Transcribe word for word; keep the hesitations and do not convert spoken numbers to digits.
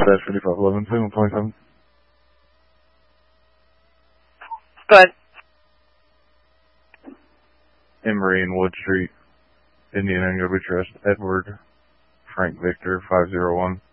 dash fifty-five eleven, signal twenty-seven. Go ahead. Emory and Wood Street, Indian Anglo Bucharest, Edward, Frank Victor, five zero one.